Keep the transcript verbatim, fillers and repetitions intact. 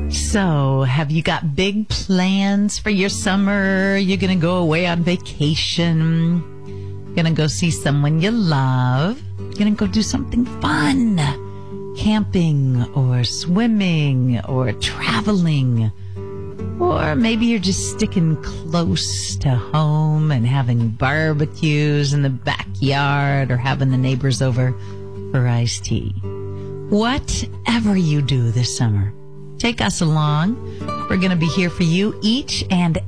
So, have you got big plans for your summer? You're going to go away on vacation. Going to go see someone you love. Going to go do something fun. Camping or swimming or traveling. Or maybe you're just sticking close to home and having barbecues in the backyard or having the neighbors over for iced tea. Whatever you do this summer, take us along. We're going to be here for you each and